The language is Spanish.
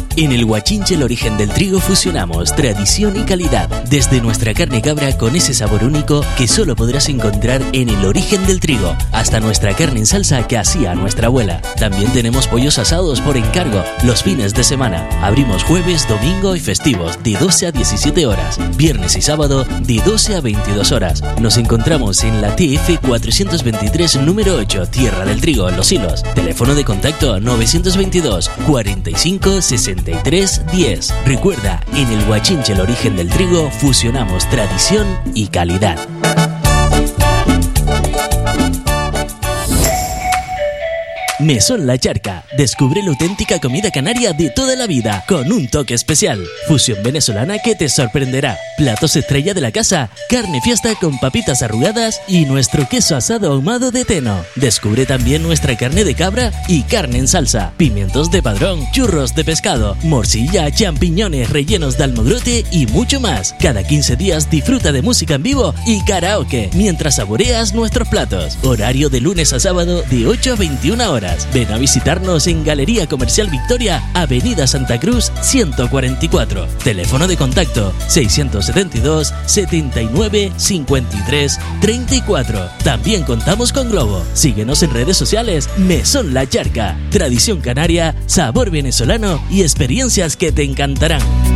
En el Huachinche El Origen del Trigo fusionamos tradición y calidad. Desde nuestra carne cabra con ese sabor único que solo podrás encontrar en El Origen del Trigo, hasta nuestra carne en salsa que hacía nuestra abuela. También tenemos pollos asados por encargo los fines de semana. Abrimos jueves, domingo y festivos de 12 a 17 horas. Viernes y sábado de 12 a 22 horas. Nos encontramos en la TF 423 número 8, Tierra del Trigo, en Los Hilos. Teléfono de contacto 922 45 63 10. Recuerda, en el Huachinche El Origen del Trigo fusionamos tradición y calidad. Mesón La Charca. Descubre la auténtica comida canaria de toda la vida, con un toque especial. Fusión venezolana que te sorprenderá. Platos estrella de la casa, carne fiesta con papitas arrugadas y nuestro queso asado ahumado de Teno. Descubre también nuestra carne de cabra y carne en salsa, pimientos de padrón, churros de pescado, morcilla, champiñones rellenos de almogrote y mucho más. Cada 15 días disfruta de música en vivo y karaoke mientras saboreas nuestros platos. Horario de lunes a sábado de 8 a 21 horas. Ven a visitarnos en Galería Comercial Victoria, Avenida Santa Cruz 144. Teléfono de contacto 672 79 53 34. También contamos con Globo. Síguenos en redes sociales. Mesón La Charca. Tradición canaria, sabor venezolano y experiencias que te encantarán.